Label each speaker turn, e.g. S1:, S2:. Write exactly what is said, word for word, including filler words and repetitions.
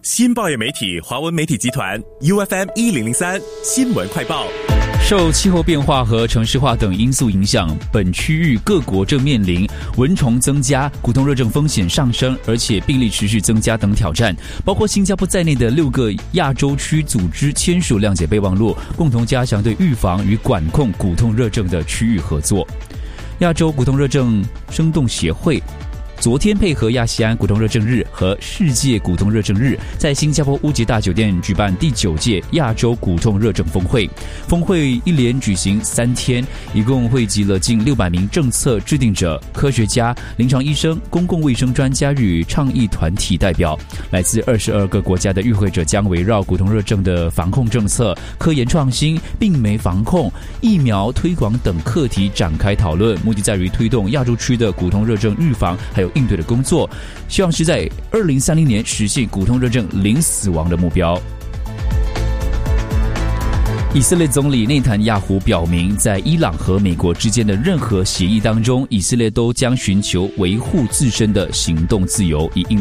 S1: 新报业媒体华文媒体集团 U F M 一零零三新闻快报。
S2: 受气候变化和城市化等因素影响，本区域各国正面临蚊虫增加、骨痛热症风险上升，而且病例持续增加等挑战。包括新加坡在内的六个亚洲区组织签署谅解备忘录，共同加强对预防与管控骨痛热症的区域合作。亚洲骨痛热症生动协会昨天配合亚细安骨痛热症日和世界骨痛热症日，在新加坡乌节大酒店举办第九届亚洲骨痛热症峰会。峰会一连举行三天，一共汇集了近六百名政策制定者、科学家、临床医生、公共卫生专家与倡议团体代表。来自二十二个国家的与会者将围绕骨痛热症的防控政策、科研创新、病媒防控、疫苗推广等课题展开讨论，目的在于推动亚洲区的骨痛热症预防还有应对的工作，希望是在二零三零年实现骨痛热症零死亡的目标。以色列总理内塔尼亚胡表明，在伊朗和美国之间的任何协议当中，以色列都将寻求维护自身的行动自由，以应